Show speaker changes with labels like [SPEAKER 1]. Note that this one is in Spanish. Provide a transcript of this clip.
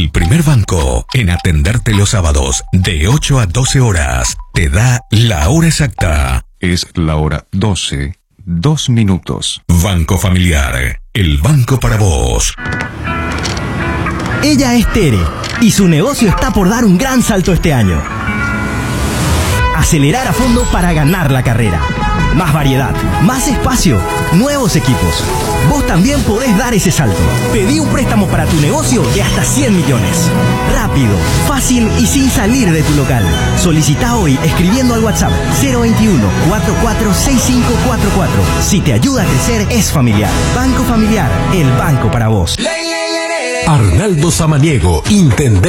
[SPEAKER 1] El primer banco en atenderte los sábados de 8 a 12 horas. Te da la hora exacta.
[SPEAKER 2] Es la hora 12, 2 minutos.
[SPEAKER 1] Banco Familiar, el banco para vos.
[SPEAKER 3] Ella es Tere y su negocio está por dar un gran salto este año. Acelerar a fondo para ganar la carrera. Más variedad, más espacio, nuevos equipos. Vos también podés dar ese salto. Pedí un préstamo para tu negocio de hasta 100 millones. Rápido, fácil y sin salir de tu local. Solicita hoy escribiendo al WhatsApp 021-446544. Si te ayuda a crecer, es familiar. Banco Familiar, el banco para vos.
[SPEAKER 4] Arnaldo Samaniego, intendente.